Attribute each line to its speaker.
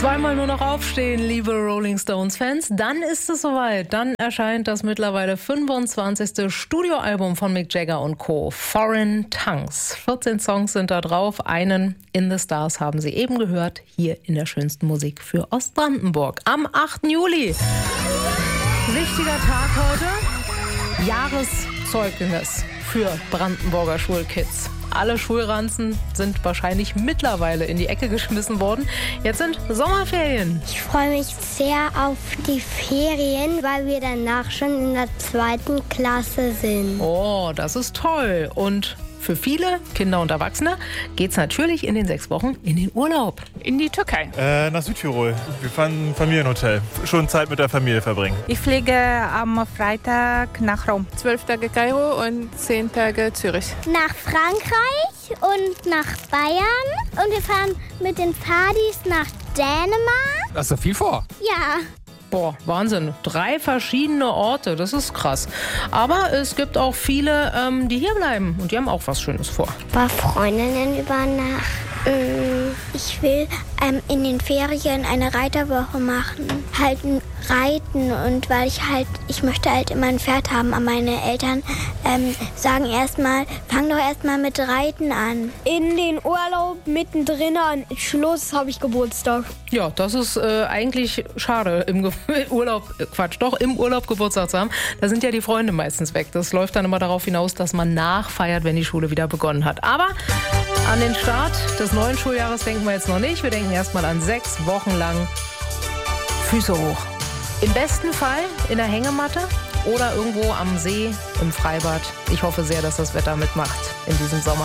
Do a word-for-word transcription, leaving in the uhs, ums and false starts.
Speaker 1: Zweimal nur noch aufstehen, liebe Rolling Stones-Fans. Dann ist es soweit. Dann erscheint das mittlerweile fünfundzwanzigste Studioalbum von Mick Jagger und Co. Foreign Tongues. vierzehn Songs sind da drauf. Einen In the Stars haben Sie eben gehört. Hier in der schönsten Musik für Ostbrandenburg. Am achten Juli. Wichtiger Tag heute. Jahreszeugnis für Brandenburger Schulkids. Alle Schulranzen sind wahrscheinlich mittlerweile in die Ecke geschmissen worden. Jetzt sind Sommerferien.
Speaker 2: Ich freue mich sehr auf die Ferien, weil wir danach schon in der zweiten Klasse sind.
Speaker 1: Oh, das ist toll. Und für viele Kinder und Erwachsene geht's natürlich in den sechs Wochen in den Urlaub.
Speaker 3: In die Türkei.
Speaker 4: Äh, nach Südtirol. Wir fahren ein Familienhotel. Schon Zeit mit der Familie verbringen.
Speaker 3: Ich fliege am Freitag nach Rom. Zwölf Tage Kairo und zehn Tage Zürich.
Speaker 2: Nach Frankreich und nach Bayern. Und wir fahren mit den Fadis nach Dänemark.
Speaker 5: Da ist so viel vor.
Speaker 2: Ja.
Speaker 1: Boah, Wahnsinn. Drei verschiedene Orte, das ist krass. Aber es gibt auch viele, ähm, die hier bleiben und die haben auch was Schönes vor.
Speaker 2: Bei Freundinnen übernachten. Ich will ähm, in den Ferien eine Reiterwoche machen. Halt ein Reiten und weil ich halt, ich möchte halt immer ein Pferd haben. Aber meine Eltern ähm, sagen erstmal, fang doch erstmal mit Reiten an.
Speaker 6: In den Urlaub mittendrin an Schluss habe ich Geburtstag.
Speaker 1: Ja, das ist äh, eigentlich schade, im Ge- Urlaub, äh, Quatsch, doch im Urlaub Geburtstag zu haben. Da sind ja die Freunde meistens weg. Das läuft dann immer darauf hinaus, dass man nachfeiert, wenn die Schule wieder begonnen hat. Aber an den Start des neuen Schuljahres denken wir jetzt noch nicht. Wir denken erstmal an sechs Wochen lang Füße hoch. Im besten Fall in der Hängematte oder irgendwo am See, im Freibad. Ich hoffe sehr, dass das Wetter mitmacht in diesem Sommer.